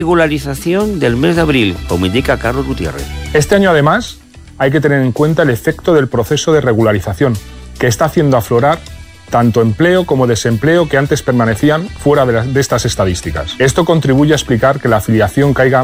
regularización del mes de abril, como indica Carlos Gutiérrez. Este año, además, hay que tener en cuenta el efecto del proceso de regularización, que está haciendo aflorar tanto empleo como desempleo que antes permanecían fuera de estas estadísticas. Esto contribuye a explicar que la afiliación caiga